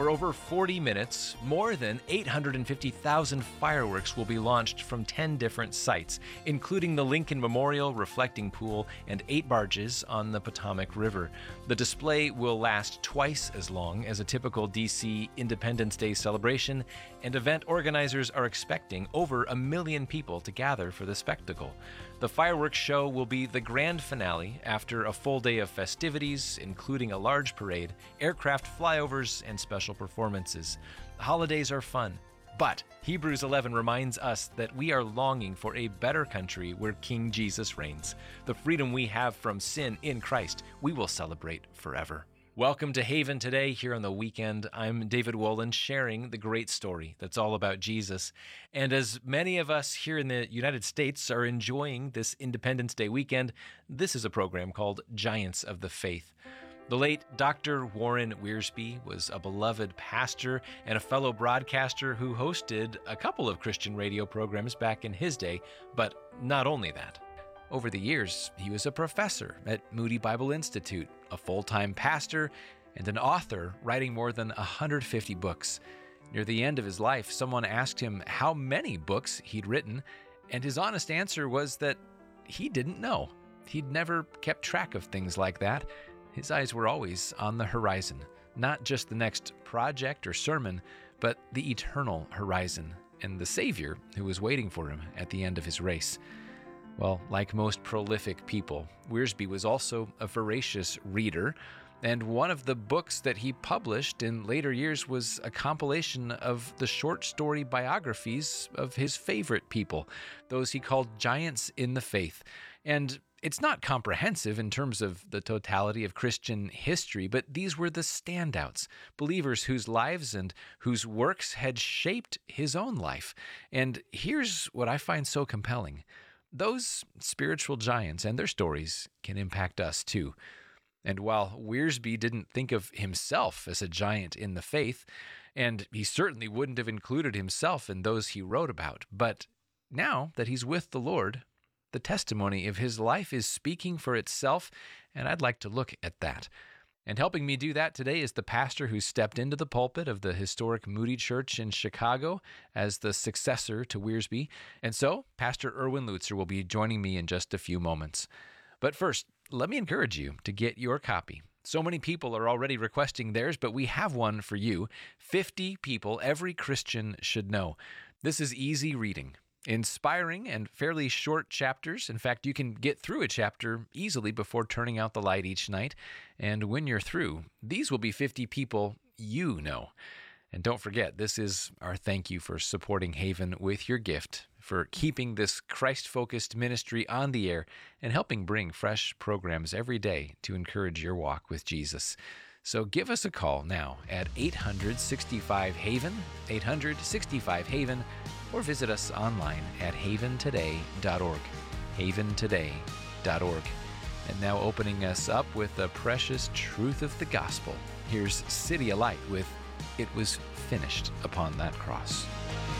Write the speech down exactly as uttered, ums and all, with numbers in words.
For over forty minutes, more than eight hundred fifty thousand fireworks will be launched from ten different sites, including the Lincoln Memorial Reflecting Pool and eight barges on the Potomac River. The display will last twice as long as a typical D C Independence Day celebration, and event organizers are expecting over a million people to gather for the spectacle. The fireworks show will be the grand finale after a full day of festivities, including a large parade, aircraft flyovers, and special performances. The holidays are fun, but Hebrews eleven reminds us that we are longing for a better country where King Jesus reigns. The freedom we have from sin in Christ, we will celebrate forever. Welcome to Haven Today here on the weekend. I'm David Wolin, sharing the great story that's all about Jesus. And as many of us here in the United States are enjoying this Independence Day weekend, this is a program called Giants of the Faith. The late Doctor Warren Wiersbe was a beloved pastor and a fellow broadcaster who hosted a couple of Christian radio programs back in his day, but not only that. Over the years, he was a professor at Moody Bible Institute, a full-time pastor, and an author writing more than one hundred fifty books. Near the end of his life, someone asked him how many books he'd written, and his honest answer was that he didn't know. He'd never kept track of things like that. His eyes were always on the horizon, not just the next project or sermon, but the eternal horizon and the Savior who was waiting for him at the end of his race. Well, like most prolific people, Wiersbe was also a voracious reader, and one of the books that he published in later years was a compilation of the short story biographies of his favorite people, those he called Giants in the Faith. And it's not comprehensive in terms of the totality of Christian history, but these were the standouts, believers whose lives and whose works had shaped his own life. And here's what I find so compelling. Those spiritual giants and their stories can impact us too. And while Wiersbe didn't think of himself as a giant in the faith, and he certainly wouldn't have included himself in those he wrote about, but now that he's with the Lord, the testimony of his life is speaking for itself, and I'd like to look at that. And helping me do that today is the pastor who stepped into the pulpit of the historic Moody Church in Chicago as the successor to Wiersbe. And so, Pastor Erwin Lutzer will be joining me in just a few moments. But first, let me encourage you to get your copy. So many people are already requesting theirs, but we have one for you. fifty people every Christian should know. This is easy reading. Inspiring and fairly short chapters. In fact, you can get through a chapter easily before turning out the light each night. And when you're through, these will be fifty people you know. And don't forget, this is our thank you for supporting Haven with your gift, for keeping this Christ-focused ministry on the air and helping bring fresh programs every day to encourage your walk with Jesus. So give us a call now at eight hundred sixty-five Haven, eight hundred sixty-five Haven, or visit us online at haven today dot org, haven today dot org. And now opening us up with the precious truth of the gospel, here's CityAlight with It Was Finished Upon That Cross.